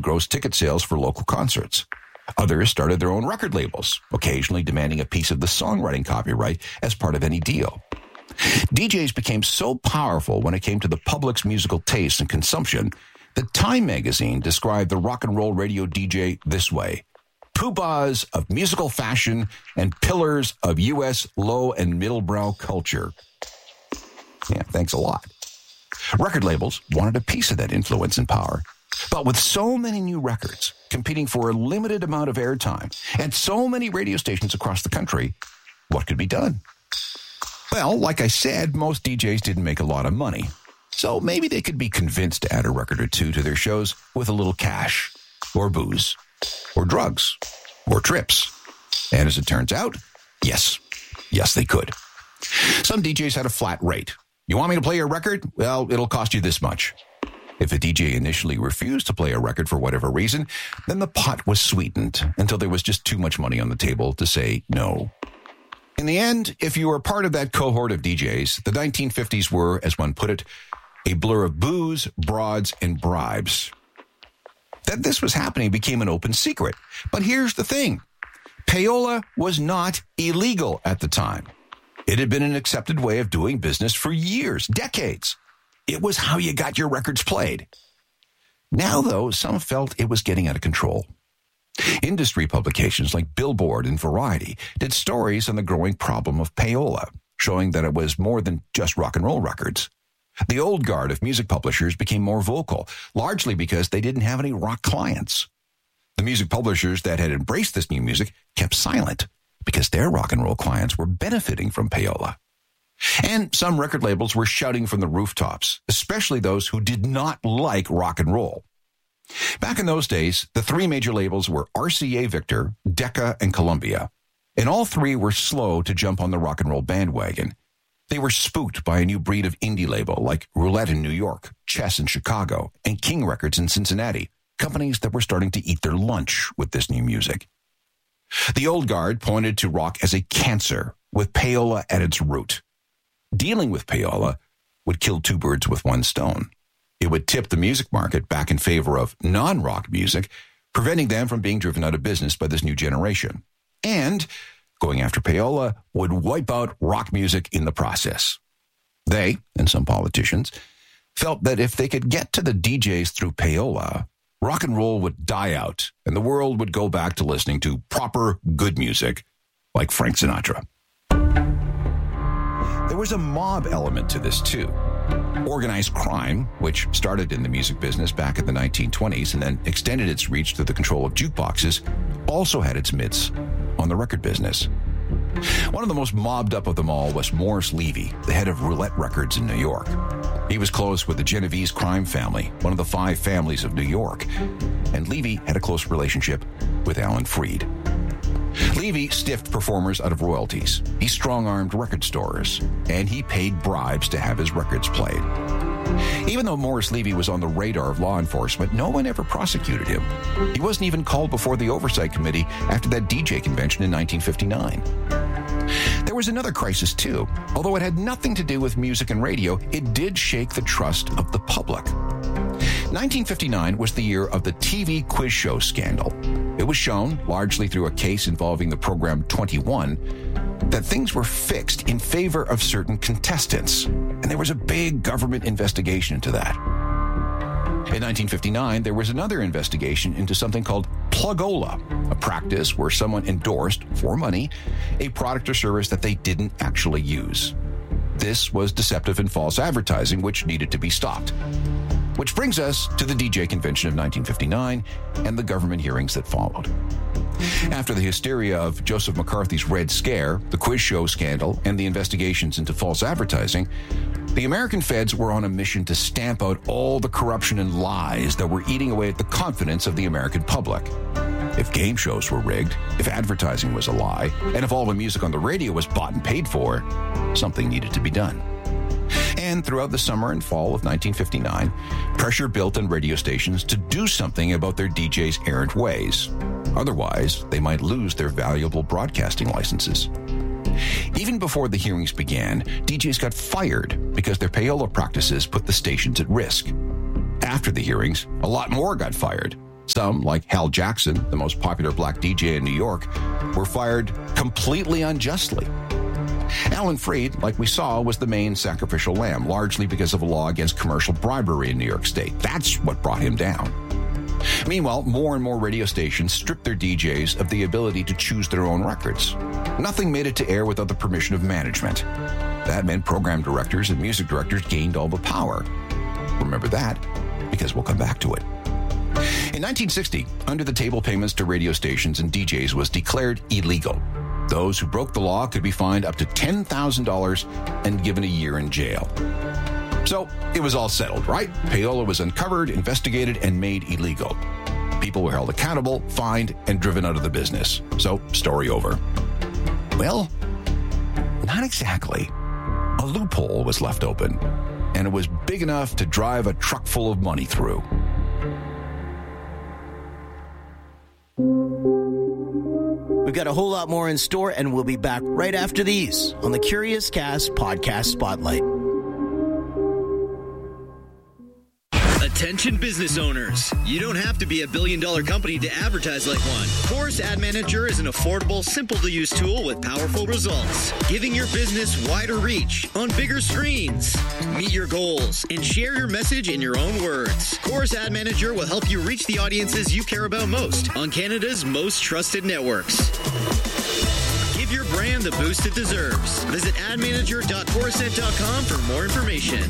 gross ticket sales for local concerts. Others started their own record labels, occasionally demanding a piece of the songwriting copyright as part of any deal. DJs became so powerful when it came to the public's musical taste and consumption that Time magazine described the rock and roll radio DJ this way: poobahs of musical fashion and pillars of U.S. low and middlebrow culture. Yeah, thanks a lot. Record labels wanted a piece of that influence and power. But with so many new records competing for a limited amount of airtime and so many radio stations across the country, what could be done? Well, like I said, most DJs didn't make a lot of money. So maybe they could be convinced to add a record or two to their shows with a little cash, or booze, or drugs, or trips. And as it turns out, yes, they could. Some DJs had a flat rate. You want me to play your record? Well, it'll cost you this much. If a DJ initially refused to play a record for whatever reason, then the pot was sweetened until there was just too much money on the table to say no. In the end, if you were part of that cohort of DJs, the 1950s were, as one put it, a blur of booze, broads, and bribes. That this was happening became an open secret. But here's the thing. Payola was not illegal at the time. It had been an accepted way of doing business for years, decades. It was how you got your records played. Now, though, some felt it was getting out of control. Industry publications like Billboard and Variety did stories on the growing problem of payola, showing that it was more than just rock and roll records. The old guard of music publishers became more vocal, largely because they didn't have any rock clients. The music publishers that had embraced this new music kept silent because their rock and roll clients were benefiting from payola. And some record labels were shouting from the rooftops, especially those who did not like rock and roll. Back in those days, the three major labels were RCA Victor, Decca, and Columbia. And all three were slow to jump on the rock and roll bandwagon. They were spooked by a new breed of indie label like Roulette in New York, Chess in Chicago, and King Records in Cincinnati, companies that were starting to eat their lunch with this new music. The old guard pointed to rock as a cancer, with payola at its root. Dealing with payola would kill two birds with one stone. It would tip the music market back in favor of non-rock music, preventing them from being driven out of business by this new generation. And going after payola would wipe out rock music in the process. They, and some politicians, felt that if they could get to the DJs through payola, rock and roll would die out, and the world would go back to listening to proper, good music, like Frank Sinatra. There was a mob element to this, too. Organized crime, which started in the music business back in the 1920s and then extended its reach to the control of jukeboxes, also had its mitts on the record business. One of the most mobbed up of them all was Morris Levy, the head of Roulette Records in New York. He was close with the Genovese crime family, one of the 5 families of New York, and Levy had a close relationship with Alan Freed. Levy stiffed performers out of royalties. He strong-armed record stores, and he paid bribes to have his records played. Even though Morris Levy was on the radar of law enforcement, no one ever prosecuted him. He wasn't even called before the Oversight Committee after that DJ convention in 1959. There was another crisis, too. Although it had nothing to do with music and radio, it did shake the trust of the public. 1959 was the year of the TV quiz show scandal. It was shown, largely through a case involving the program 21, that things were fixed in favor of certain contestants, and there was a big government investigation into that. In 1959, there was another investigation into something called plugola, a practice where someone endorsed, for money, a product or service that they didn't actually use. This was deceptive and false advertising, which needed to be stopped. Which brings us to the DJ convention of 1959 and the government hearings that followed. After the hysteria of Joseph McCarthy's Red Scare, the quiz show scandal, and the investigations into false advertising, the American feds were on a mission to stamp out all the corruption and lies that were eating away at the confidence of the American public. If game shows were rigged, if advertising was a lie, and if all the music on the radio was bought and paid for, something needed to be done. And throughout the summer and fall of 1959, pressure built on radio stations to do something about their DJs' errant ways. Otherwise, they might lose their valuable broadcasting licenses. Even before the hearings began, DJs got fired because their payola practices put the stations at risk. After the hearings, a lot more got fired. Some, like Hal Jackson, the most popular black DJ in New York, were fired completely unjustly. Alan Freed, like we saw, was the main sacrificial lamb, largely because of a law against commercial bribery in New York State. That's what brought him down. Meanwhile, more and more radio stations stripped their DJs of the ability to choose their own records. Nothing made it to air without the permission of management. That meant program directors and music directors gained all the power. Remember that, because we'll come back to it. In 1960, under-the-table payments to radio stations and DJs was declared illegal. Those who broke the law could be fined up to $10,000 and given a year in jail. So it was all settled, right? Payola was uncovered, investigated, and made illegal. People were held accountable, fined, and driven out of the business. So, story over. Well, not exactly. A loophole was left open, and it was big enough to drive a truck full of money through. We've got a whole lot more in store, and we'll be back right after these on the Curious Cast Podcast Spotlight. Attention business owners. You don't have to be a billion-dollar company to advertise like one. Chorus Ad Manager is an affordable, simple-to-use tool with powerful results, giving your business wider reach on bigger screens. Meet your goals and share your message in your own words. Chorus Ad Manager will help you reach the audiences you care about most on Canada's most trusted networks. Give your brand the boost it deserves. Visit admanager.chorusnet.com for more information.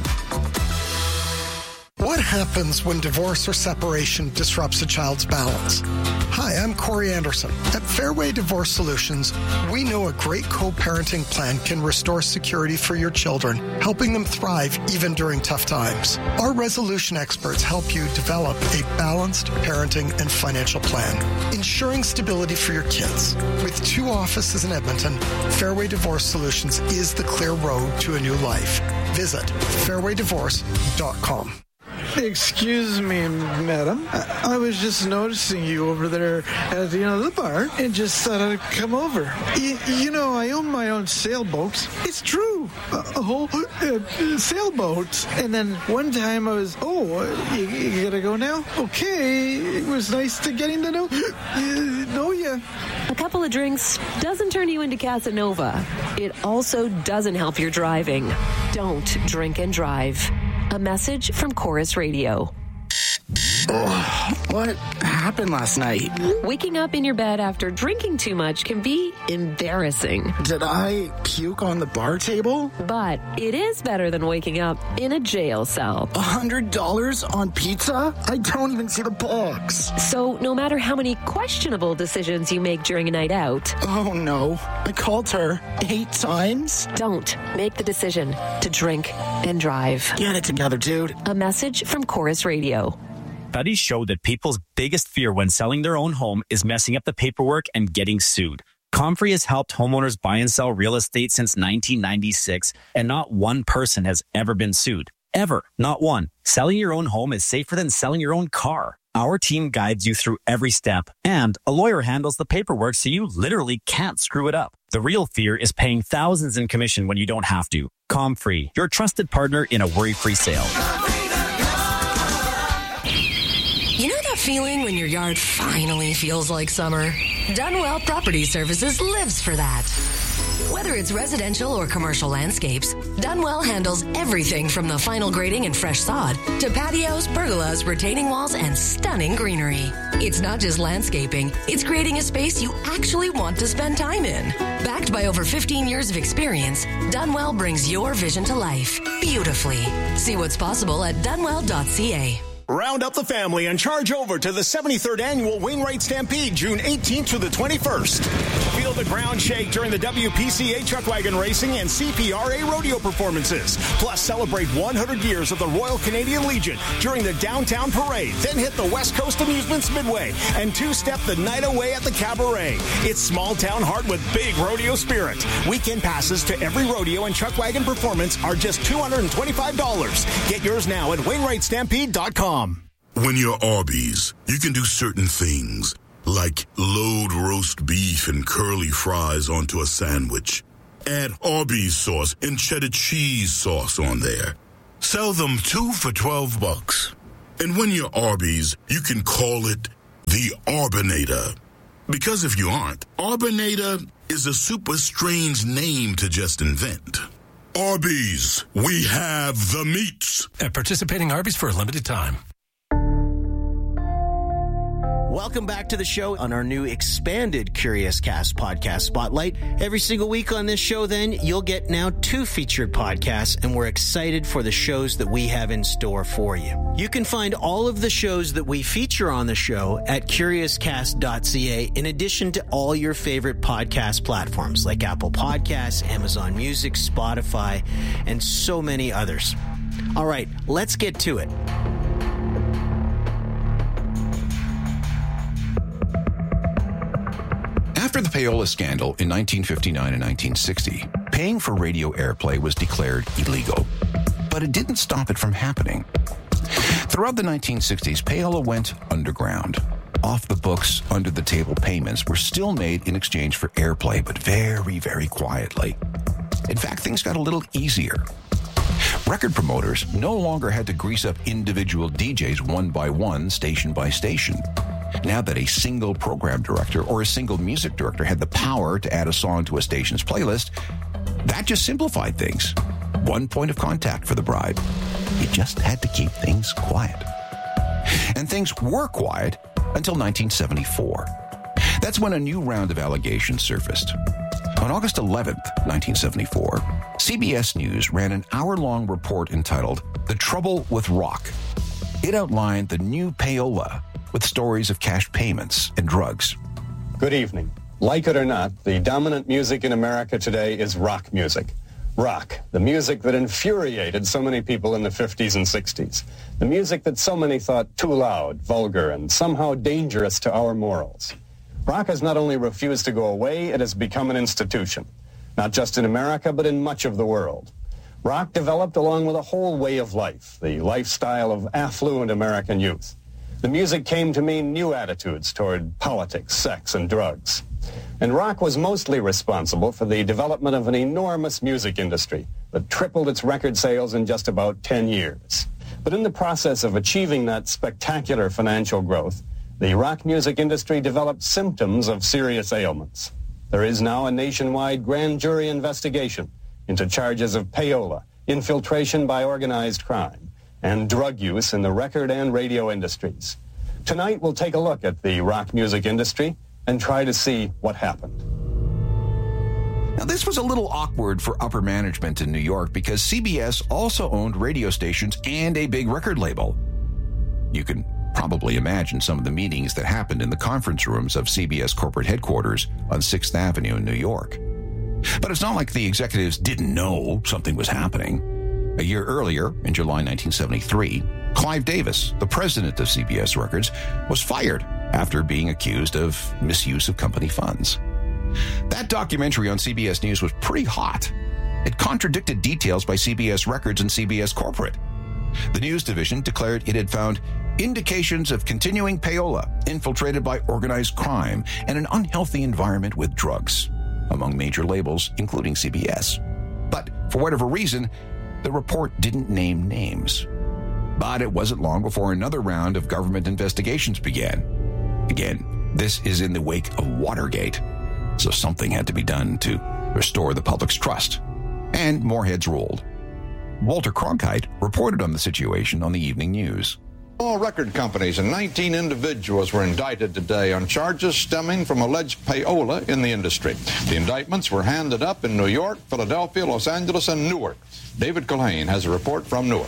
What happens when divorce or separation disrupts a child's balance? Hi, I'm Corey Anderson. At Fairway Divorce Solutions, we know a great co-parenting plan can restore security for your children, helping them thrive even during tough times. Our resolution experts help you develop a balanced parenting and financial plan, ensuring stability for your kids. With 2 offices in Edmonton, Fairway Divorce Solutions is the clear road to a new life. Visit fairwaydivorce.com. Excuse me, madam. I was just noticing you over there at the bar and just thought I'd come over. You know, I own my own sailboat. It's true. A whole sailboat. And then one time I was, you gotta go now? Okay. It was nice getting to know you. A couple of drinks doesn't turn you into Casanova. It also doesn't help your driving. Don't drink and drive. A message from Chorus Radio. What happened last night? Waking up in your bed after drinking too much can be embarrassing. Did I puke on the bar table? But it is better than waking up in a jail cell. $100 on pizza? I don't even see the box. So no matter how many questionable decisions you make during a night out... Oh no, I called her 8 times? Don't make the decision to drink and drive. Get it together, dude. A message from Chorus Radio. Studies show that people's biggest fear when selling their own home is messing up the paperwork and getting sued. Comfrey has helped homeowners buy and sell real estate since 1996, and not one person has ever been sued. Ever. Not one. Selling your own home is safer than selling your own car. Our team guides you through every step, and a lawyer handles the paperwork so you literally can't screw it up. The real fear is paying thousands in commission when you don't have to. Comfrey, your trusted partner in a worry-free sale. You know that feeling when your yard finally feels like summer? Dunwell Property Services lives for that. Whether it's residential or commercial landscapes, Dunwell handles everything from the final grading and fresh sod to patios, pergolas, retaining walls, and stunning greenery. It's not just landscaping, it's creating a space you actually want to spend time in. Backed by over 15 years of experience, Dunwell brings your vision to life beautifully. See what's possible at dunwell.ca. Round up the family and charge over to the 73rd Annual Wainwright Stampede, June 18th through the 21st. Feel the ground shake during the WPCA Truck Wagon Racing and CPRA Rodeo performances. Plus, celebrate 100 years of the Royal Canadian Legion during the Downtown Parade. Then hit the West Coast Amusements Midway and two-step the night away at the Cabaret. It's small town heart with big rodeo spirit. Weekend passes to every rodeo and truck wagon performance are just $225. Get yours now at WainwrightStampede.com. When you're Arby's, you can do certain things, like load roast beef and curly fries onto a sandwich. Add Arby's sauce and cheddar cheese sauce on there. Sell them 2 for $12. And when you're Arby's, you can call it the Arbinator. Because if you aren't, Arbinator is a super strange name to just invent. Arby's, we have the meats. At participating Arby's for a limited time. Welcome back to the show on our new expanded Curious Cast podcast spotlight. Every single week on this show, then, you'll get now 2 featured podcasts, and we're excited for the shows that we have in store for you. You can find all of the shows that we feature on the show at curiouscast.ca, in addition to all your favorite podcast platforms like Apple Podcasts, Amazon Music, Spotify, and so many others. All right, let's get to it. After the payola scandal in 1959 and 1960, paying for radio airplay was declared illegal. But it didn't stop it from happening. Throughout the 1960s, payola went underground. Off the books, under-the-table payments were still made in exchange for airplay, but very, very quietly. In fact, things got a little easier. Record promoters no longer had to grease up individual DJs one by one, station by station. Now that a single program director or a single music director had the power to add a song to a station's playlist, that just simplified things. One point of contact for the bribe. You just had to keep things quiet. And things were quiet until 1974. That's when a new round of allegations surfaced. On August 11th, 1974, CBS News ran an hour-long report entitled The Trouble with Rock. It outlined the new payola with stories of cash payments and drugs. Good evening. Like it or not, the dominant music in America today is rock music. Rock, the music that infuriated so many people in the 50s and 60s. The music that so many thought too loud, vulgar, and somehow dangerous to our morals. Rock has not only refused to go away, it has become an institution. Not just in America, but in much of the world. Rock developed along with a whole way of life, the lifestyle of affluent American youth. The music came to mean new attitudes toward politics, sex, and drugs. And rock was mostly responsible for the development of an enormous music industry that tripled its record sales in just about 10 years. But in the process of achieving that spectacular financial growth, the rock music industry developed symptoms of serious ailments. There is now a nationwide grand jury investigation into charges of payola, infiltration by organized crime, and drug use in the record and radio industries. Tonight, we'll take a look at the rock music industry and try to see what happened. Now, this was a little awkward for upper management in New York because CBS also owned radio stations and a big record label. You can probably imagine some of the meetings that happened in the conference rooms of CBS corporate headquarters on 6th Avenue in New York. But it's not like the executives didn't know something was happening. A year earlier, in July 1973, Clive Davis, the president of CBS Records, was fired after being accused of misuse of company funds. That documentary on CBS News was pretty hot. It contradicted details by CBS Records and CBS Corporate. The news division declared it had found indications of continuing payola infiltrated by organized crime and an unhealthy environment with drugs among major labels, including CBS. But for whatever reason, the report didn't name names. But it wasn't long before another round of government investigations began. Again, this is in the wake of Watergate, so something had to be done to restore the public's trust. And more heads rolled. Walter Cronkite reported on the situation on the Evening News. All record companies and 19 individuals were indicted today on charges stemming from alleged payola in the industry. The indictments were handed up in New York, Philadelphia, Los Angeles, and Newark. David Culhane has a report from Newark.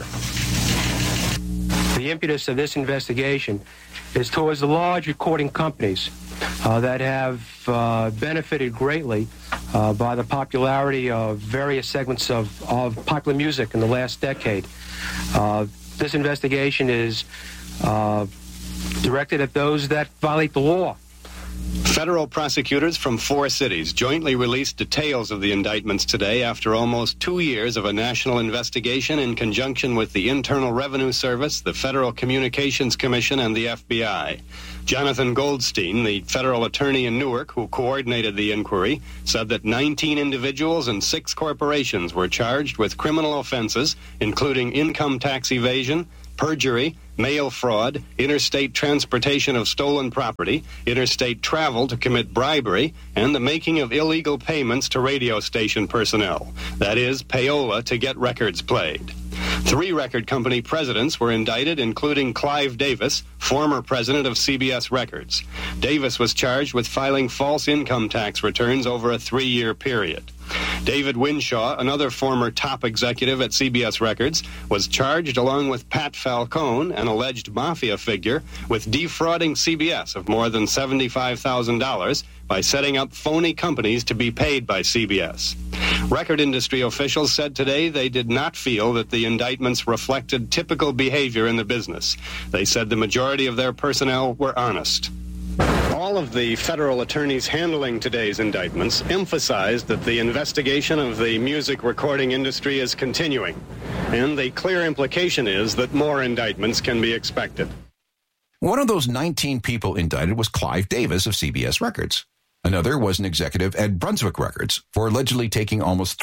The impetus of this investigation is towards the large recording companies that have benefited greatly by the popularity of various segments of popular music in the last decade. This investigation is directed at those that violate the law. Federal prosecutors from 4 cities jointly released details of the indictments today after almost 2 years of a national investigation in conjunction with the Internal Revenue Service, the Federal Communications Commission, and the FBI. Jonathan Goldstein, the federal attorney in Newark who coordinated the inquiry, said that 19 individuals and 6 corporations were charged with criminal offenses, including income tax evasion, perjury, mail fraud, interstate transportation of stolen property, interstate travel to commit bribery, and the making of illegal payments to radio station personnel. That is, payola to get records played. 3 record company presidents were indicted, including Clive Davis, former president of CBS Records. Davis was charged with filing false income tax returns over a 3-year period. David Winshaw, another former top executive at CBS Records, was charged along with Pat Falcone, an alleged mafia figure, with defrauding CBS of more than $75,000 by setting up phony companies to be paid by CBS. Record industry officials said today they did not feel that the indictments reflected typical behavior in the business. They said the majority of their personnel were honest. All of the federal attorneys handling today's indictments emphasized that the investigation of the music recording industry is continuing, and the clear implication is that more indictments can be expected. One of those 19 people indicted was Clive Davis of CBS Records. Another was an executive at Brunswick Records for allegedly taking almost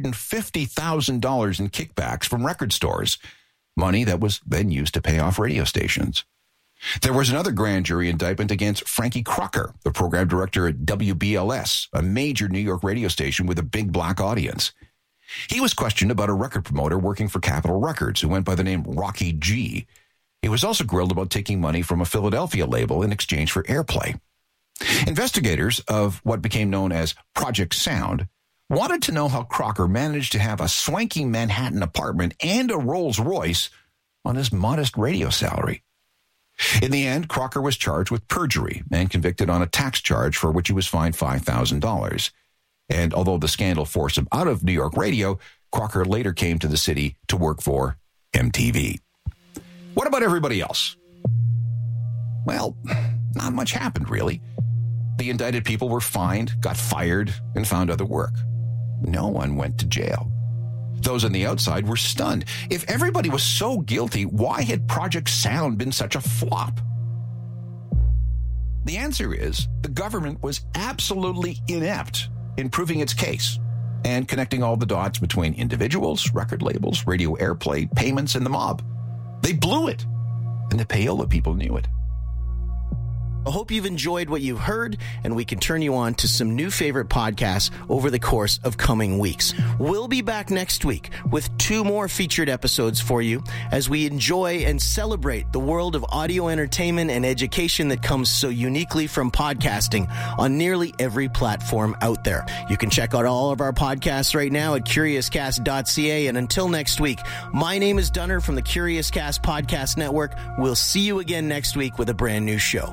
$350,000 in kickbacks from record stores, money that was then used to pay off radio stations. There was another grand jury indictment against Frankie Crocker, the program director at WBLS, a major New York radio station with a big black audience. He was questioned about a record promoter working for Capitol Records who went by the name Rocky G. He was also grilled about taking money from a Philadelphia label in exchange for airplay. Investigators of what became known as Project Sound wanted to know how Crocker managed to have a swanky Manhattan apartment and a Rolls Royce on his modest radio salary. In the end, Crocker was charged with perjury and convicted on a tax charge for which he was fined $5,000. And although the scandal forced him out of New York radio, Crocker later came to the city to work for MTV. What about everybody else? Well, not much happened, really. The indicted people were fined, got fired, and found other work. No one went to jail. Those on the outside were stunned. If everybody was so guilty, why had Project Sound been such a flop? The answer is the government was absolutely inept in proving its case and connecting all the dots between individuals, record labels, radio airplay, payments, and the mob. They blew it, and the payola people knew it. I hope you've enjoyed what you've heard, and we can turn you on to some new favorite podcasts over the course of coming weeks. We'll be back next week with 2 more featured episodes for you as we enjoy and celebrate the world of audio entertainment and education that comes so uniquely from podcasting on nearly every platform out there. You can check out all of our podcasts right now at CuriousCast.ca, and until next week, my name is Dunner from the Curious Cast Podcast Network. We'll see you again next week with a brand new show.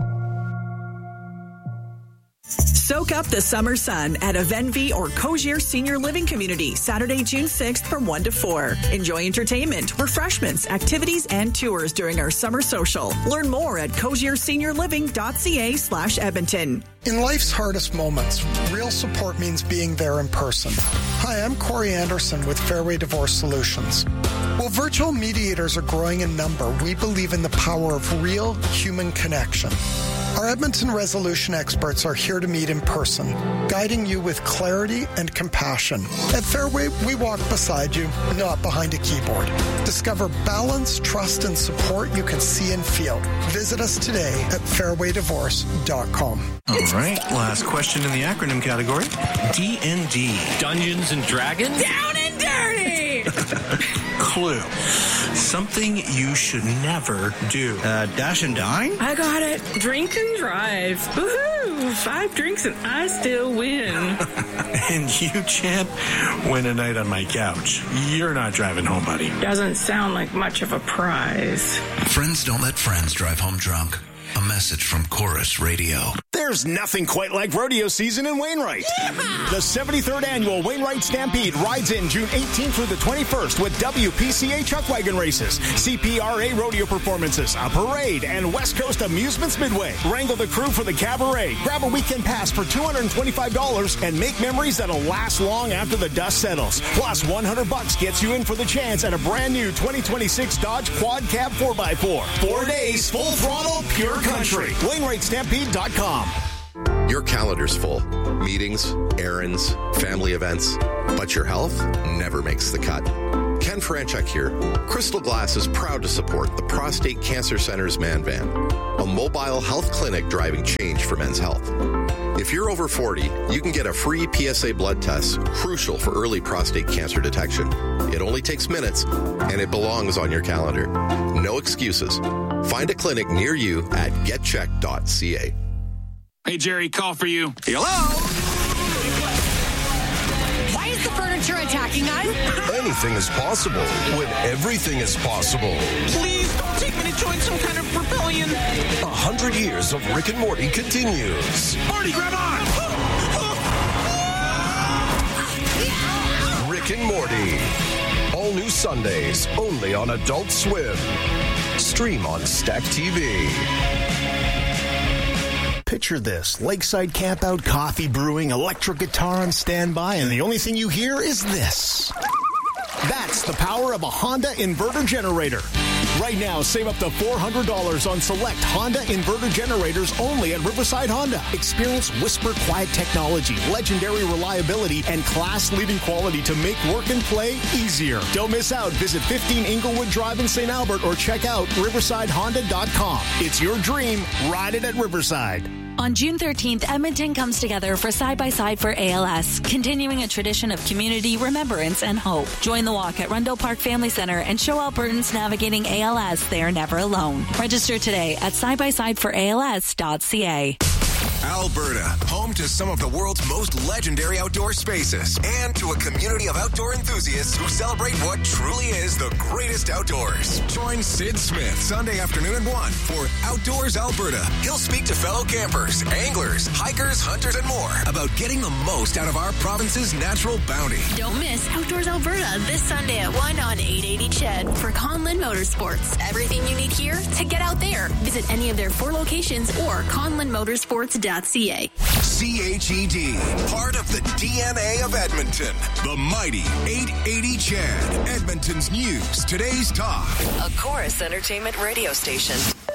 Soak up the summer sun at a Venvi or Cogier Senior Living Community, Saturday, June 6th from 1 to 4. Enjoy entertainment, refreshments, activities, and tours during our summer social. Learn more at cogierseniorliving.ca/Edmonton. In life's hardest moments, real support means being there in person. Hi, I'm Corey Anderson with Fairway Divorce Solutions. While virtual mediators are growing in number, we believe in the power of real human connection. Our Edmonton resolution experts are here to meet in person, guiding you with clarity and compassion. At Fairway, we walk beside you, not behind a keyboard. Discover balance, trust, and support you can see and feel. Visit us today at fairwaydivorce.com. All right, last question in the acronym category. D&D. Dungeons and Dragons? Down and dirty! Clue. Something you should never do. Dash and dine? I got it. Drink and drive. Woohoo! 5 drinks and I still win. And you, champ, win a night on my couch. You're not driving home, buddy. Doesn't sound like much of a prize. Friends don't let friends drive home drunk. A message from Chorus Radio. There's nothing quite like rodeo season in Wainwright. The 73rd Annual Wainwright Stampede rides in June 18th through the 21st with WPCA Chuck Wagon Races, CPRA rodeo performances, a parade, and West Coast Amusements Midway. Wrangle the crew for the cabaret. Grab a weekend pass for $225 and make memories that'll last long after the dust settles. Plus, $100 gets you in for the chance at a brand new 2026 Dodge Quad Cab 4x4. 4 days, full throttle, pure country. WainwrightStampede.com. Your calendar's full. Meetings, errands, family events. But your health never makes the cut. Ken Franchuk here. Crystal Glass is proud to support the Prostate Cancer Center's Man Van, a mobile health clinic driving change for men's health. If you're over 40, you can get a free PSA blood test, crucial for early prostate cancer detection. It only takes minutes, and it belongs on your calendar. No excuses. Find a clinic near you at getcheck.ca. Hey, Jerry, call for you. Hello? Why is the furniture attacking us? Anything is possible when everything is possible. Please don't take me to join some kind of rebellion. 100 years of Rick and Morty continues. Morty, grab on! Rick and Morty. All new Sundays, only on Adult Swim. Stream on Stack TV. Picture this. Lakeside campout, coffee brewing, electric guitar on standby, and the only thing you hear is this. That's the power of a Honda inverter generator. Right now, save up to $400 on select Honda inverter generators only at Riverside Honda. Experience whisper quiet technology, legendary reliability, and class-leading quality to make work and play easier. Don't miss out. Visit 15 Inglewood Drive in St. Albert or check out riversidehonda.com. It's your dream. Ride it at Riverside. On June 13th, Edmonton comes together for Side by Side for ALS, continuing a tradition of community, remembrance, and hope. Join the walk at Rundle Park Family Center and show Albertans navigating ALS they are never alone. Register today at sidebyside4als.ca. Alberta, home to some of the world's most legendary outdoor spaces and to a community of outdoor enthusiasts who celebrate what truly is the greatest outdoors. Join Sid Smith Sunday afternoon at 1 for Outdoors Alberta. He'll speak to fellow campers, anglers, hikers, hunters, and more about getting the most out of our province's natural bounty. Don't miss Outdoors Alberta this Sunday at 1 on 880 Ched for Conlin Motorsports. Everything you need here to get out there. Visit any of their 4 locations or conlinmotorsports.ca. CHED, part of the DNA of Edmonton. The mighty 880 Ched, Edmonton's news, today's talk. A Chorus Entertainment radio station.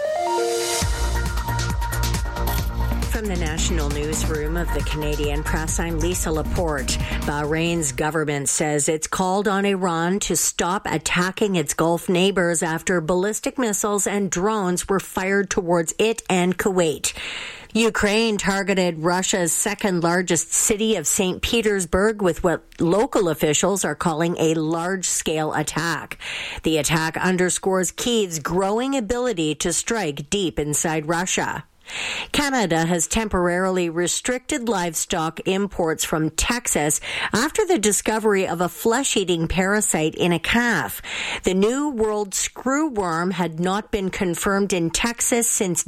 From the National Newsroom of the Canadian Press, I'm Lisa Laporte. Bahrain's government says it's called on Iran to stop attacking its Gulf neighbors after ballistic missiles and drones were fired towards it and Kuwait. Ukraine targeted Russia's second largest city of St. Petersburg with what local officials are calling a large-scale attack. The attack underscores Kyiv's growing ability to strike deep inside Russia. Canada has temporarily restricted livestock imports from Texas after the discovery of a flesh-eating parasite in a calf. The New World screwworm had not been confirmed in Texas since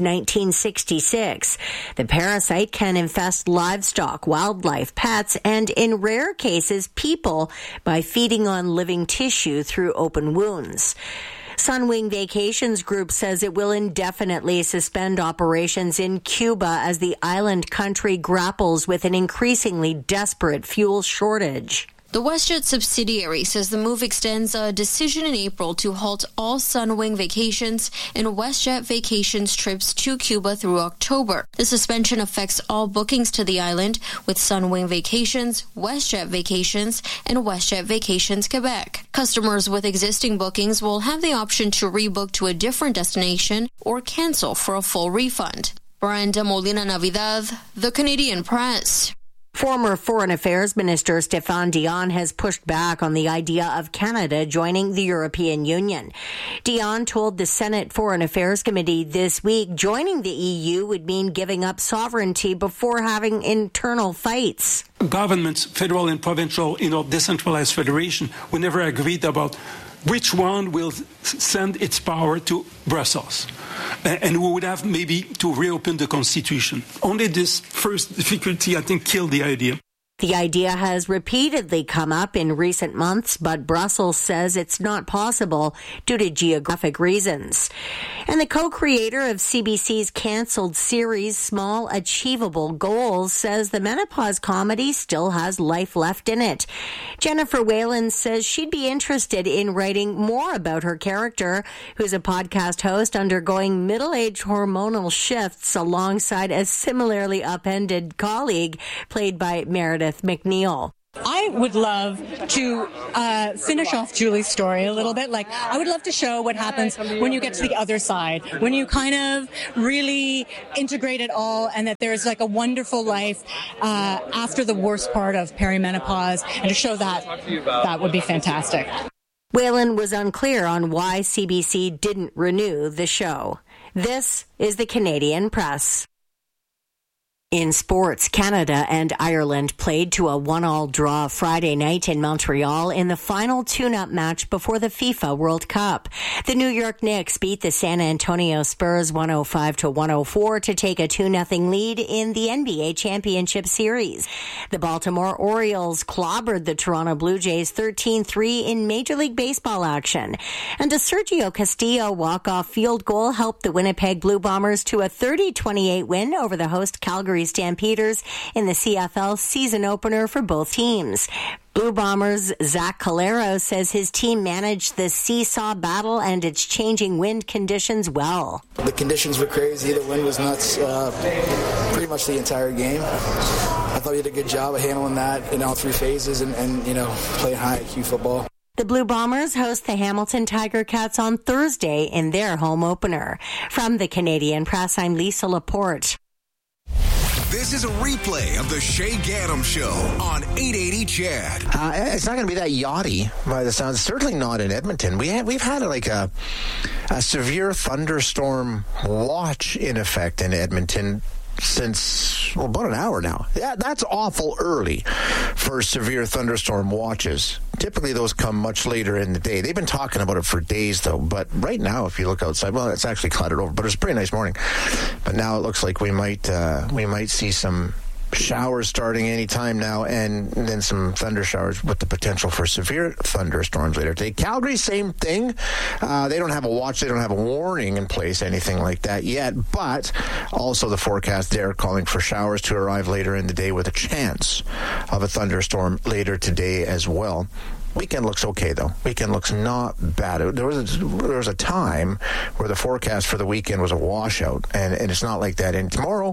1966. The parasite can infest livestock, wildlife, pets, and in rare cases, people by feeding on living tissue through open wounds. Sunwing Vacations Group says it will indefinitely suspend operations in Cuba as the island country grapples with an increasingly desperate fuel shortage. The WestJet subsidiary says the move extends a decision in April to halt all Sunwing Vacations and WestJet Vacations trips to Cuba through October. The suspension affects all bookings to the island, with Sunwing Vacations, WestJet Vacations, and WestJet Vacations Quebec. Customers with existing bookings will have the option to rebook to a different destination or cancel for a full refund. Brenda Molina Navidad, The Canadian Press. Former Foreign Affairs Minister Stéphane Dion has pushed back on the idea of Canada joining the European Union. Dion told the Senate Foreign Affairs Committee this week joining the EU would mean giving up sovereignty before having internal fights. Governments, federal and provincial, decentralized federation, we never agreed about which one will send its power to Brussels. And we would have maybe to reopen the Constitution. Only this first difficulty, I think, killed the idea. The idea has repeatedly come up in recent months, but Brussels says it's not possible due to geographic reasons. And the co-creator of CBC's cancelled series Small Achievable Goals says the menopause comedy still has life left in it. Jennifer Whalen says she'd be interested in writing more about her character, who's a podcast host undergoing middle-aged hormonal shifts alongside a similarly upended colleague played by Meredith McNeil. I I would love to finish off Julie's story a little bit. Like, I would love to show what happens when you get to the other side, when you kind of really integrate it all, and that there's like a wonderful life after the worst part of perimenopause, and to show that would be fantastic. Whalen was unclear on why CBC didn't renew the show. This is the Canadian Press. In sports, Canada and Ireland played to a 1-1 draw Friday night in Montreal in the final tune-up match before the FIFA World Cup. The New York Knicks beat the San Antonio Spurs 105-104 to take a 2-0 lead in the NBA Championship Series. The Baltimore Orioles clobbered the Toronto Blue Jays 13-3 in Major League Baseball action. And a Sergio Castillo walk-off field goal helped the Winnipeg Blue Bombers to a 30-28 win over the host Calgary Stampeders in the CFL season opener for both teams. Blue Bombers' Zach Calero says his team managed the seesaw battle and its changing wind conditions well. The conditions were crazy. The wind was nuts pretty much the entire game. I thought we did a good job of handling that in all three phases and playing high IQ football. The Blue Bombers host the Hamilton Tiger Cats on Thursday in their home opener. From the Canadian Press, I'm Lisa Laporte. This is a replay of the Shay Gaddam Show on 880 CHED. It's not going to be that yachty by the sounds. Certainly not in Edmonton. We've had a severe thunderstorm watch in effect in Edmonton since about an hour now. Yeah, that's awful early for severe thunderstorm watches. Typically, those come much later in the day. They've been talking about it for days, though. But right now, if you look outside, well, it's actually clouded over. But it's a pretty nice morning. But now it looks like we might see some showers starting any time now, and then some thunder showers with the potential for severe thunderstorms later today. Calgary, same thing. They don't have a watch. They don't have a warning in place, anything like that yet. But also the forecast there calling for showers to arrive later in the day with a chance of a thunderstorm later today as well. Weekend looks okay, though. Weekend looks not bad. There was a time where the forecast for the weekend was a washout, and it's not like that. And tomorrow,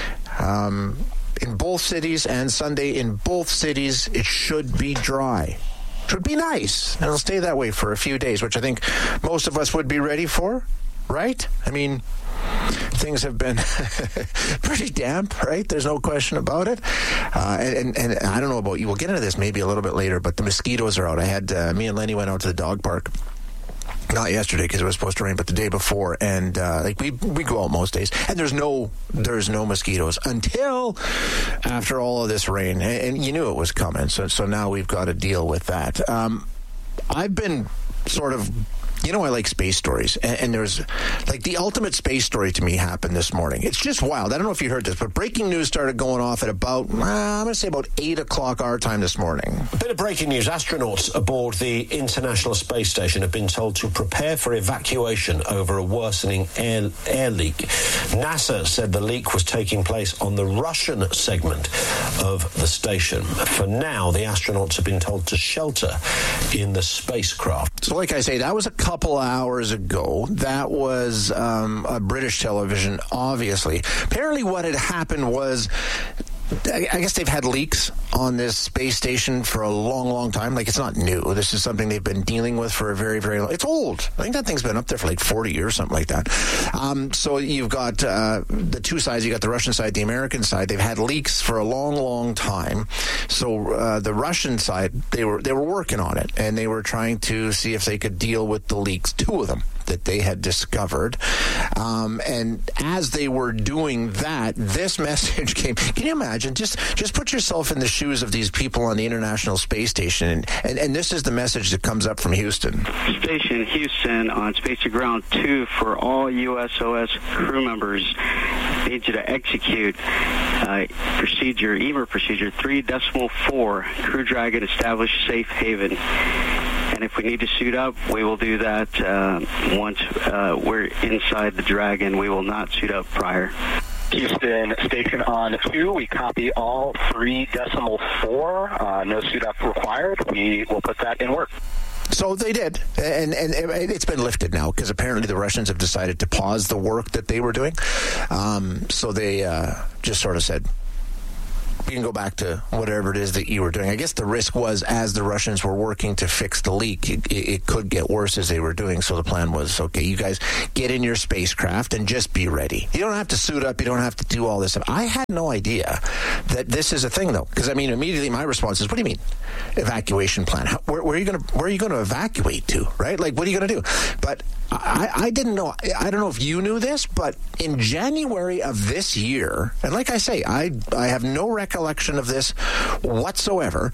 in both cities, and Sunday in both cities, it should be dry. Should be nice. And it'll stay that way for a few days, which I think most of us would be ready for, right? I mean, things have been pretty damp, right? There's no question about it. And I don't know about you. We'll get into this maybe a little bit later, but the mosquitoes are out. I had, me and Lenny went out to the dog park. Not yesterday because it was supposed to rain, but the day before, and we go out most days, and there's no mosquitoes until after all of this rain, and you knew it was coming. So now we've got to deal with that. I've been sort of. I like space stories, and there's like the ultimate space story to me happened this morning. It's just wild. I don't know if you heard this, but breaking news started going off at about, I'm going to say about 8 o'clock our time this morning. A bit of breaking news. Astronauts aboard the International Space Station have been told to prepare for evacuation over a worsening air leak. NASA said the leak was taking place on the Russian segment of the station. For now, the astronauts have been told to shelter in the spacecraft. So like I say, that was a couple hours ago. That was a British television, obviously. Apparently what had happened was, I guess they've had leaks on this space station for a long, long time. Like, it's not new. This is something they've been dealing with for a very, very long... It's old. I think that thing's been up there for like 40 years, something like that. So you've got the two sides. You got the Russian side, the American side. They've had leaks for a long, long time. So the Russian side, they were working on it, and they were trying to see if they could deal with the leaks, 2 of them that they had discovered. And as they were doing that, this message came. Can you imagine? Just put yourself in the shoes of these people on the International Space Station, and this is the message that comes up from Houston. Station Houston on Space to Ground 2 for all USOS crew members. Need you to execute EMER procedure 3.4. Crew Dragon establish safe haven. And if we need to suit up, we will do that once we're inside the Dragon. We will not suit up prior. Houston Station on 2. We copy all 3.4. No suit up required. We will put that in work. So they did, and it's been lifted now because apparently the Russians have decided to pause the work that they were doing. So they just sort of said, you can go back to whatever it is that you were doing. I guess the risk was, as the Russians were working to fix the leak, it could get worse as they were doing. So the plan was, okay, you guys get in your spacecraft and just be ready. You don't have to suit up. You don't have to do all this stuff. I had no idea that this is a thing, though, because I mean, immediately my response is, "What do you mean, evacuation plan? Where are you going to evacuate to? Right? Like, what are you going to do?" But I didn't know. I don't know if you knew this, but in January of this year, and like I say, I have no recollection of this whatsoever.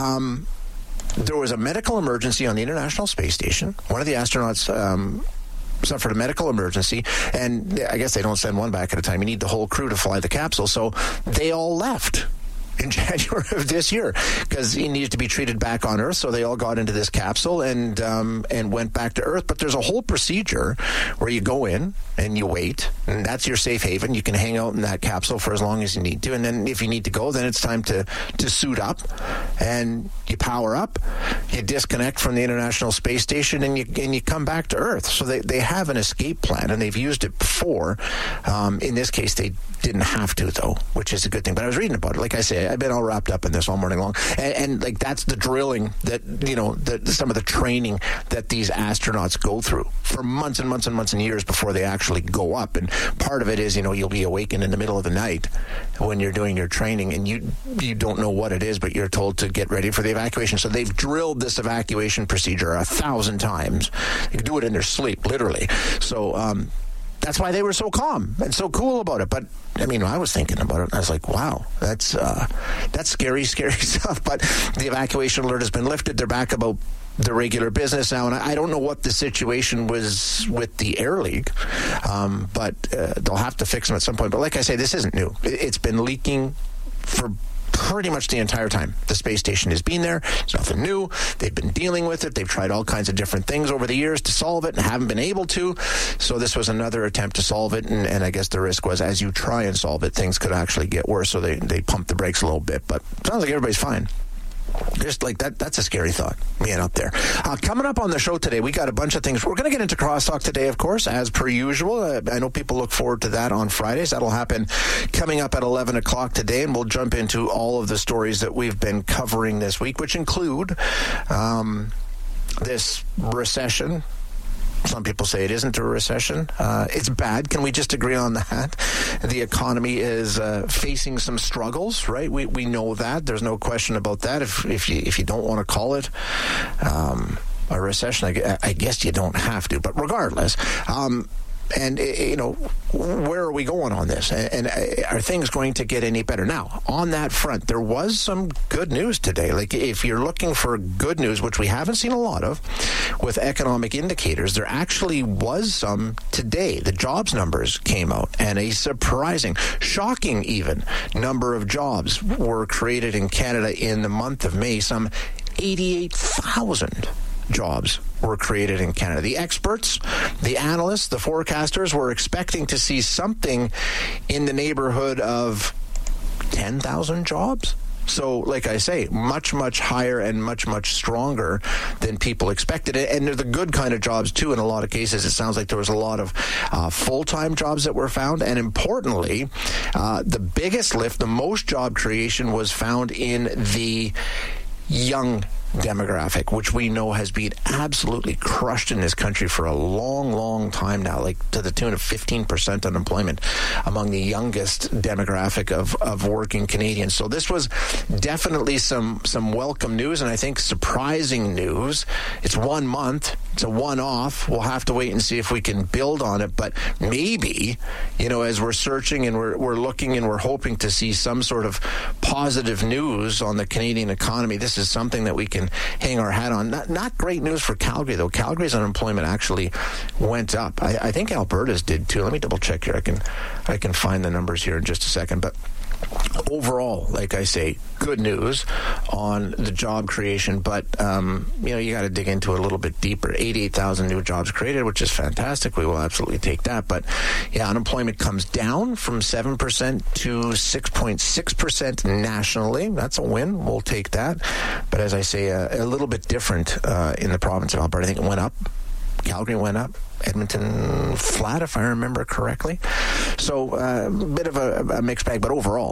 There was a medical emergency on the International Space Station. One of the astronauts suffered a medical emergency, and I guess they don't send one back at a time. You need the whole crew to fly the capsule, so they all left in January of this year because he needed to be treated back on Earth. So they all got into this capsule and went back to Earth. But there's a whole procedure where you go in and you wait, and that's your safe haven. You can hang out in that capsule for as long as you need to, and then if you need to go, then it's time to suit up, and you power up, you disconnect from the International Space Station, and you come back to Earth. So they have an escape plan, and they've used it before. In this case, they didn't have to, though, which is a good thing. But I was reading about it. Like I say, I've been all wrapped up in this all morning long, and like that's the drilling that some of the training that these astronauts go through for months and months and months and years before they actually go up. And part of it is, you'll be awakened in the middle of the night when you're doing your training, and you don't know what it is, but you're told to get ready for the evacuation. So they've drilled this evacuation procedure 1,000 times. They do it in their sleep, literally. So that's why they were so calm and so cool about it. But I mean, I was thinking about it, and I was like, wow, that's scary, scary stuff. But the evacuation alert has been lifted. They're back about the regular business now, and I don't know what the situation was with the Air League, but they'll have to fix them at some point. But like I say, this isn't new. It's been leaking for pretty much the entire time the space station has been there. It's nothing new. They've been dealing with it. They've tried all kinds of different things over the years to solve it and haven't been able to. So this was another attempt to solve it, and I guess the risk was, as you try and solve it, things could actually get worse. So they pumped the brakes a little bit, but it sounds like everybody's fine. Just like that's a scary thought, being up there. Coming up on the show today, we got a bunch of things. We're going to get into Crosstalk today, of course, as per usual. I know people look forward to that on Fridays. That'll happen coming up at 11 o'clock today, and we'll jump into all of the stories that we've been covering this week, which include this recession. Some people say it isn't a recession. It's bad. Can we just agree on that? The economy is facing some struggles, right? We know that. There's no question about that. If you don't want to call it a recession, I guess you don't have to. But regardless, and, where are we going on this? And are things going to get any better? Now, on that front, there was some good news today. Like, if you're looking for good news, which we haven't seen a lot of with economic indicators, there actually was some today. The jobs numbers came out, and a surprising, shocking even, number of jobs were created in Canada in the month of May. Some 88,000 jobs were created in Canada. The experts, the analysts, the forecasters were expecting to see something in the neighborhood of 10,000 jobs. So, like I say, much, much higher and much, much stronger than people expected. And they're the good kind of jobs, too. In a lot of cases, it sounds like there was a lot of full-time jobs that were found. And importantly, the biggest lift, the most job creation was found in the young demographic, which we know has been absolutely crushed in this country for a long, long time now, like to the tune of 15% unemployment among the youngest demographic of working Canadians. So this was definitely some welcome news, and I think surprising news. It's 1 month. It's a one-off. We'll have to wait and see if we can build on it, but maybe, as we're searching and we're looking and we're hoping to see some sort of positive news on the Canadian economy, this is something that we can hang our hat on. Not great news for Calgary, though. Calgary's unemployment actually went up. I think Alberta's did, too. Let me double-check here. I can find the numbers here in just a second, but overall, like I say, good news on the job creation, but you got to dig into it a little bit deeper. 88,000 new jobs created, which is fantastic. We will absolutely take that. But yeah, unemployment comes down from 7% to 6.6% nationally. That's a win. We'll take that. But as I say, a little bit different in the province of Alberta. I think it went up. Calgary went up. Edmonton flat, if I remember correctly. So a bit of a mixed bag, but overall,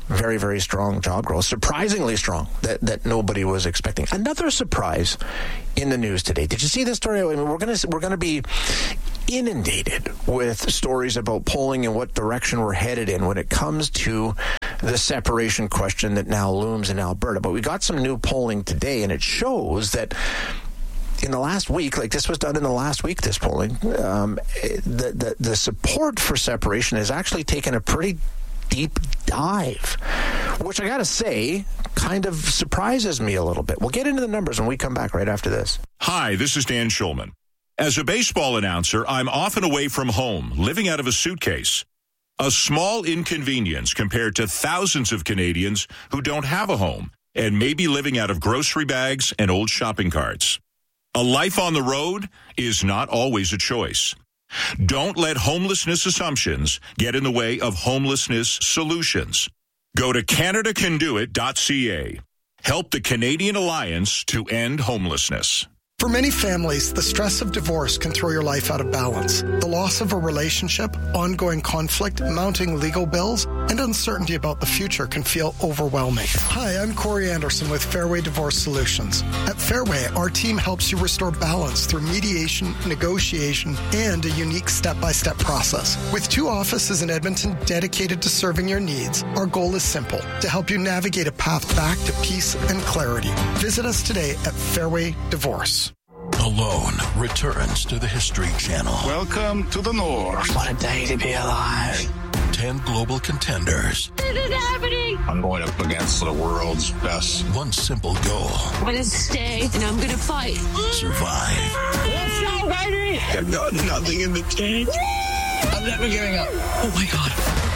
very, very strong job growth, surprisingly strong, that nobody was expecting. Another surprise in the news today. Did you see this story? I mean, we're going to be inundated with stories about polling and what direction we're headed in when it comes to the separation question that now looms in Alberta. But we got some new polling today, and it shows that in the last week, like this was done in the last week, this polling, the support for separation has actually taken a pretty deep dive, which I got to say kind of surprises me a little bit. We'll get into the numbers when we come back right after this. Hi, this is Dan Schulman. As a baseball announcer, I'm often away from home, living out of a suitcase. A small inconvenience compared to thousands of Canadians who don't have a home and may be living out of grocery bags and old shopping carts. A life on the road is not always a choice. Don't let homelessness assumptions get in the way of homelessness solutions. Go to CanadaCanDoIt.ca. Help the Canadian Alliance to end homelessness. For many families, the stress of divorce can throw your life out of balance. The loss of a relationship, ongoing conflict, mounting legal bills, and uncertainty about the future can feel overwhelming. Hi, I'm Corey Anderson with Fairway Divorce Solutions. At Fairway, our team helps you restore balance through mediation, negotiation, and a unique step-by-step process. With 2 offices in Edmonton dedicated to serving your needs, our goal is simple: to help you navigate a path back to peace and clarity. Visit us today at Fairway Divorce. Alone returns to the History Channel. Welcome to the North. What a day to be alive. 10 global contenders. This is happening. I'm going up against the world's best. One simple goal. I'm going to stay and I'm going to fight. Survive. Let's go, baby. I've got nothing in the tank. I'm never giving up. Oh my God.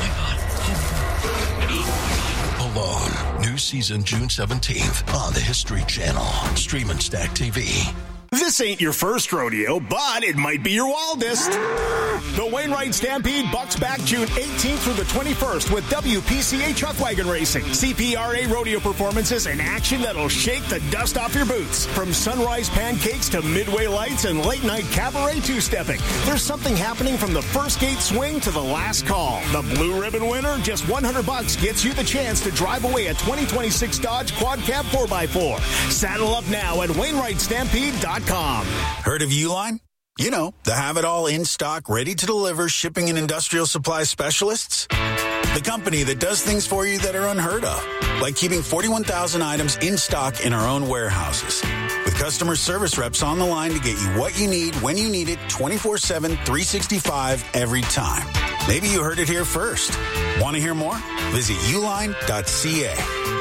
Alone. New season June 17th on the History Channel. Stream and Stack TV. This ain't your first rodeo, but it might be your wildest. The Wainwright Stampede bucks back June 18th through the 21st with WPCA Truck Wagon Racing, CPRA rodeo performances, and action that'll shake the dust off your boots. From sunrise pancakes to midway lights and late-night cabaret two-stepping, there's something happening from the first gate swing to the last call. The Blue Ribbon winner, just $100 gets you the chance to drive away a 2026 Dodge Quad Cab 4x4. Saddle up now at WainwrightStampede.com. Heard of Uline? You know, the have-it-all in-stock, ready-to-deliver shipping and industrial supply specialists. The company that does things for you that are unheard of, like keeping 41,000 items in stock in our own warehouses. With customer service reps on the line to get you what you need, when you need it, 24/7, 365, every time. Maybe you heard it here first. Want to hear more? Visit uline.ca.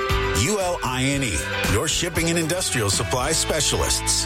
ULINE, your shipping and industrial supply specialists.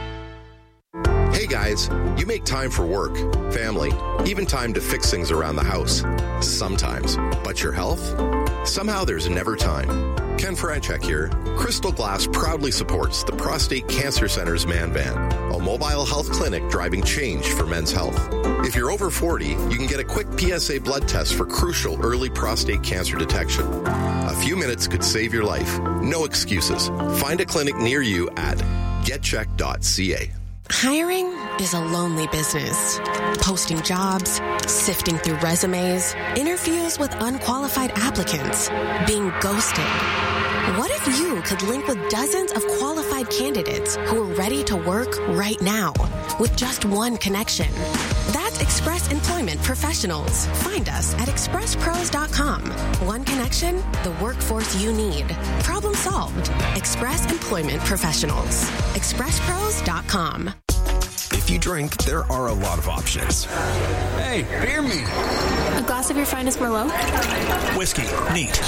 Hey guys, you make time for work, family, even time to fix things around the house. Sometimes. But your health? Somehow there's never time. Ken Franchek here. Crystal Glass proudly supports the Prostate Cancer Center's Man Van, a mobile health clinic driving change for men's health. If you're over 40, you can get a quick PSA blood test for crucial early prostate cancer detection. A few minutes could save your life. No excuses. Find a clinic near you at getcheck.ca. Hiring is a lonely business. Posting jobs, sifting through resumes, interviews with unqualified applicants, being ghosted. What if you could link with dozens of qualified candidates who are ready to work right now with just one connection? That's Express Employment Professionals. Find us at expresspros.com. One connection, the workforce you need. Problem solved. Express Employment Professionals. expresspros.com. If you drink, there are a lot of options. Hey, beer me. A glass of your finest Merlot? Whiskey, neat.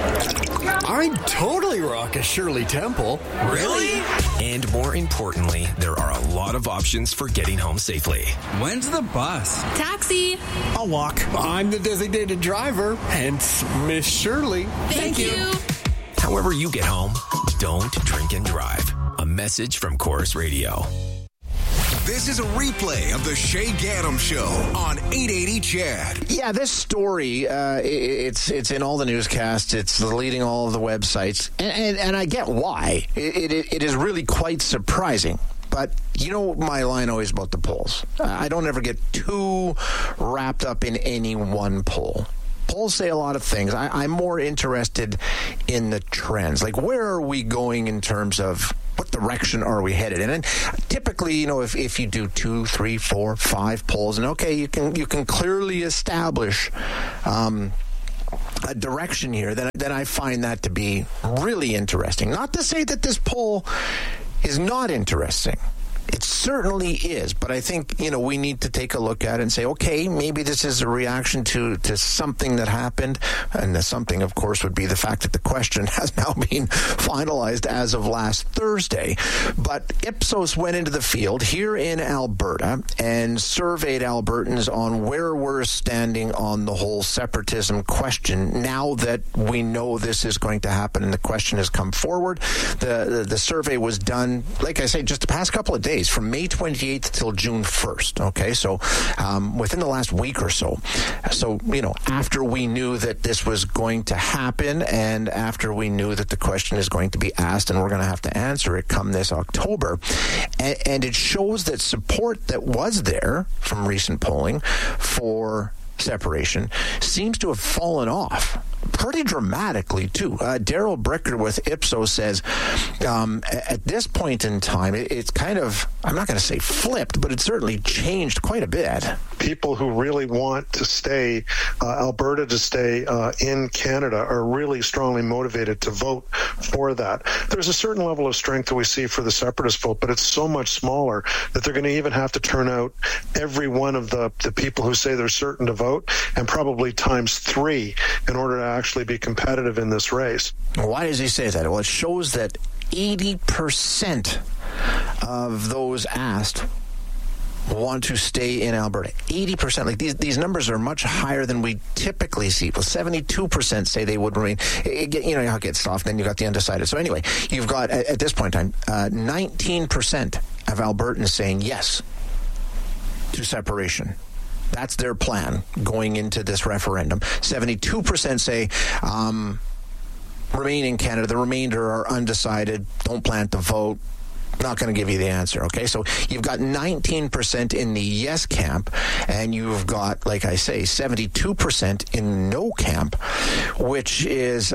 I'd totally rock a Shirley Temple. Really? And more importantly, there are a lot of options for getting home safely. When's the bus? Taxi. I'll walk. I'm the designated driver, hence Miss Shirley. Thank you. However you get home, don't drink and drive. A message from Chorus Radio. This is a replay of the Shay Gaddam Show on 880 CHED. Yeah, this story, it's in all the newscasts. It's leading all of the websites. And I get why. It is really quite surprising. But you know my line always about the polls. I don't ever get too wrapped up in any one poll. polls say a lot of things. I'm more interested in the trends. Like, where are we going in terms of what direction are we headed in? And typically, you know, if you do 2, 3, 4, 5 polls, and okay, you can clearly establish a direction here, then I find that to be really interesting. Not to say that this poll is not interesting. It certainly is, but I think, you know, we need to take a look at it and say, okay, maybe this is a reaction to something that happened, and the something, of course, would be the fact that the question has now been finalized as of last Thursday. But Ipsos went into the field here in Alberta and surveyed Albertans on where we're standing on the whole separatism question now that we know this is going to happen and the question has come forward. The survey was done, like I say, just the past couple of days, from May 28th till June 1st. Okay, so within the last week or so. So, you know, after we knew that this was going to happen and after we knew that the question is going to be asked and we're going to have to answer it come this October. And it shows that support that was there from recent polling for separation seems to have fallen off pretty dramatically, too. Daryl Bricker with Ipsos says at this point in time, it's kind of, I'm not going to say flipped, but it's certainly changed quite a bit. People who really want to stay, Alberta to stay in Canada, are really strongly motivated to vote for that. There's a certain level of strength that we see for the separatist vote, but it's so much smaller that they're going to even have to turn out every one of the people who say they're certain to vote, and probably times 3 in order to actually be competitive in this race. Why does he say that? Well, it shows that 80% of those asked want to stay in Alberta. 80%. Like these numbers are much higher than we typically see. Well, 72% say they would remain. You know how it gets soft, then you got the undecided. So anyway, you've got, at this point in time, 19% of Albertans saying yes to separation. That's their plan going into this referendum. 72% say remain in Canada. The remainder are undecided, don't plan to vote, not going to give you the answer. Okay, so you've got 19% in the yes camp, and you've got, like I say, 72% in no camp, which is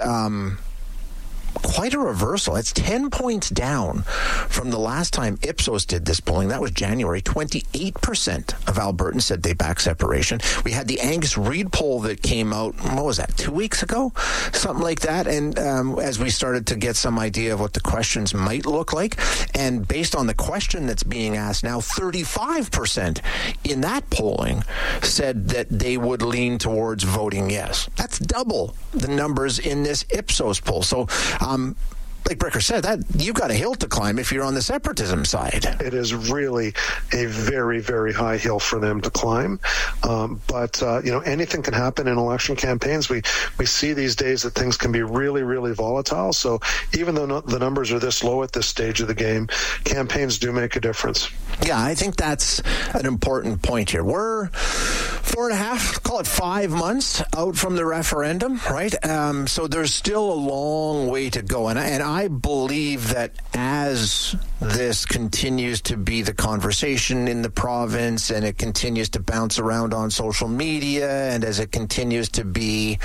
quite a reversal. It's 10 points down from the last time Ipsos did this polling. That was January. 28% of Albertans said they back separation. We had the Angus Reid poll that came out, what was that, 2 weeks ago? Something like that. And as we started to get some idea of what the questions might look like, and based on the question that's being asked now, 35% in that polling said that they would lean towards voting yes. That's double the numbers in this Ipsos poll. So, like Bricker said, that you've got a hill to climb if you're on the separatism side. It is really a very, very high hill for them to climb. But you know, anything can happen in election campaigns. We see these days that things can be really, really volatile. So even though the numbers are this low at this stage of the game, campaigns do make a difference. Yeah, I think that's an important point here. We're 4.5, call it 5 months out from the referendum, right? So there's still a long way to go. And I believe that as this continues to be the conversation in the province and it continues to bounce around on social media and as it continues to be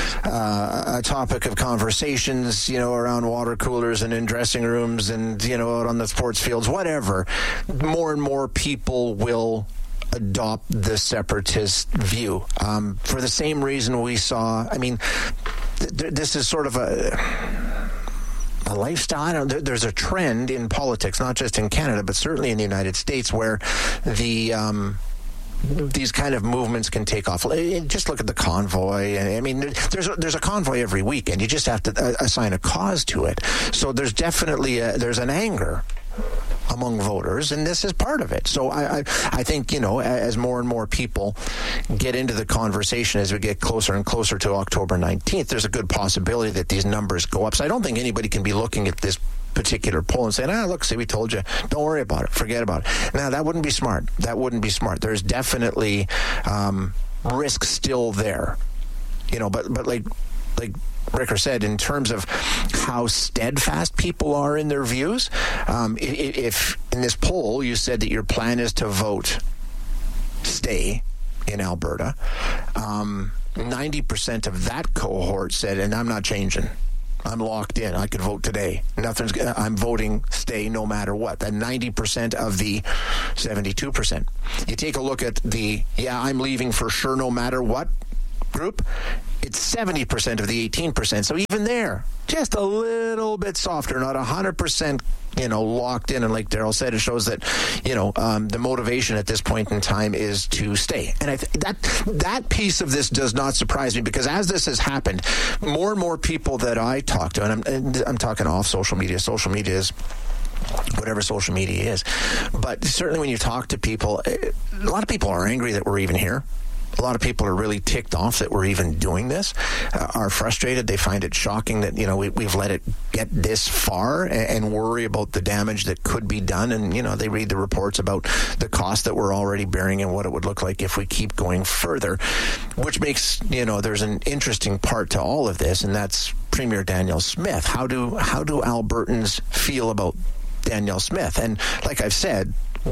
a topic of conversations, you know, around water coolers and in dressing rooms and, you know, out on the sports fields, whatever, more and more people will adopt the separatist view. For the same reason we saw, I mean, this is sort of a lifestyle. I don't know, there's a trend in politics, not just in Canada, but certainly in the United States, where these kind of movements can take off. Just look at the convoy. I mean, there's a convoy every weekend. You just have to assign a cause to it. So there's definitely there's an anger among voters, and this is part of it. So I think, you know, as more and more people get into the conversation as we get closer and closer to October 19th, there's a good possibility that these numbers go up. So I don't think anybody can be looking at this particular poll and saying, look, see, we told you, don't worry about it, forget about it. Now, that wouldn't be smart. That wouldn't be smart. There's definitely risk still there, you know, but like Bricker said, in terms of how steadfast people are in their views, if in this poll you said that your plan is to vote stay in Alberta, 90% of that cohort said, and I'm not changing. I'm locked in. I could vote today. I'm voting stay no matter what. That 90% of the 72%. You take a look at the, I'm leaving for sure no matter what group, it's 70% of the 18%. So even there, just a little bit softer, not 100%, locked in. And like Daryl said, it shows that, the motivation at this point in time is to stay. And that piece of this does not surprise me, because as this has happened, more and more people that I talk to, and I'm talking off social media. Social media is whatever social media is. But certainly when you talk to people, a lot of people are angry that we're even here. A lot of people are really ticked off that we're even doing this, are frustrated. They find it shocking that, we've let it get this far and worry about the damage that could be done. And, they read the reports about the cost that we're already bearing and what it would look like if we keep going further, which makes, there's an interesting part to all of this, and that's Premier Danielle Smith. How do Albertans feel about Danielle Smith? And like I've said,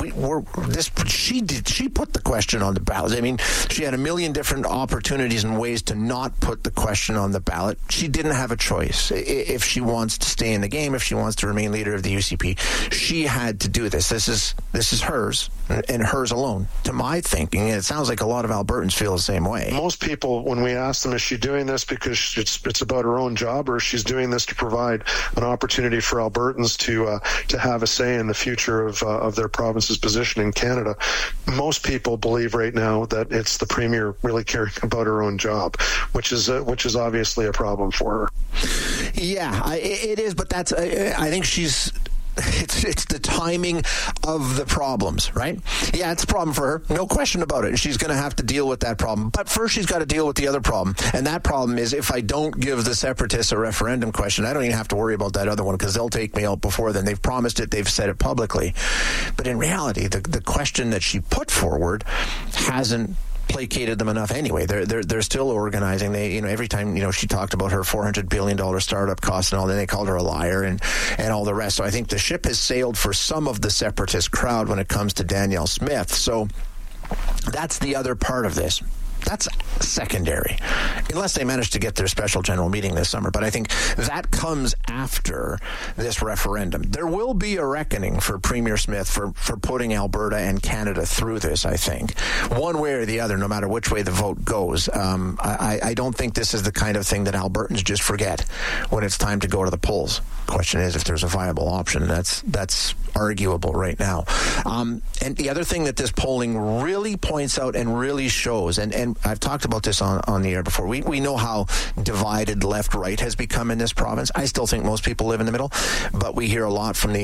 she put the question on the ballot. I mean, she had a million different opportunities and ways to not put the question on the ballot. She didn't have a choice. If she wants to stay in the game, if she wants to remain leader of the UCP, she had to do this. This is hers and hers alone, to my thinking. And it sounds like a lot of Albertans feel the same way. Most people, when we ask them, is she doing this because it's about her own job, or she's doing this to provide an opportunity for Albertans to have a say in the future of their province's position in Canada? Most people believe right now that it's the Premier really caring about her own job, which is obviously a problem for her. Yeah, it is, but that's I think she's. It's the timing of the problems, right? Yeah, it's a problem for her. No question about it. She's going to have to deal with that problem. But first, she's got to deal with the other problem. And that problem is, if I don't give the separatists a referendum question, I don't even have to worry about that other one, because they'll take me out before then. They've promised it. They've said it publicly. But in reality, the question that she put forward hasn't placated them enough anyway. They're still organizing. They, every time, she talked about her $400 billion startup cost and all, then they called her a liar and all the rest. So I think the ship has sailed for some of the separatist crowd when it comes to Danielle Smith. So that's the other part of this. That's secondary, unless they manage to get their special general meeting this summer. But I think that comes after this referendum. There will be a reckoning for Premier Smith for putting Alberta and Canada through this, I think. One way or the other, no matter which way the vote goes. I don't think this is the kind of thing that Albertans just forget when it's time to go to the polls. Question is if there's a viable option. That's arguable right now. And the other thing that this polling really points out and really shows, and I've talked about this on the air before. We know how divided left-right has become in this province. I still think most people live in the middle, but we hear a lot from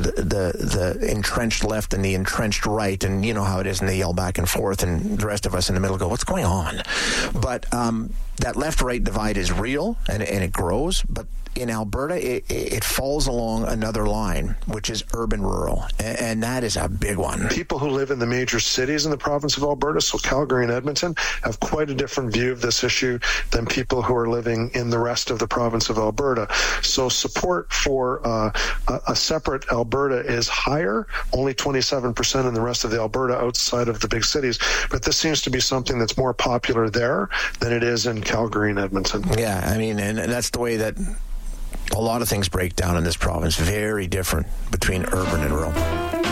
the entrenched left and the entrenched right, and you know how it is, and they yell back and forth, and the rest of us in the middle go, what's going on? But that left-right divide is real, and it grows, but in Alberta, it falls along another line, which is urban-rural, and that is a big one. People who live in the major cities in the province of Alberta, so Calgary and Edmonton, have quite a different view of this issue than people who are living in the rest of the province of Alberta. So support for a separate Alberta is higher, only 27% in the rest of the Alberta outside of the big cities, but this seems to be something that's more popular there than it is in Calgary and Edmonton. Yeah, I mean, and that's the way that a lot of things break down in this province. Very different between urban and rural.